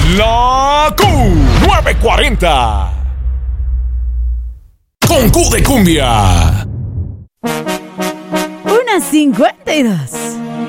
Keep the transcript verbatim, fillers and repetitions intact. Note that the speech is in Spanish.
La Q novecientos cuarenta. Con Q de cumbia. Una cincuenta y dos.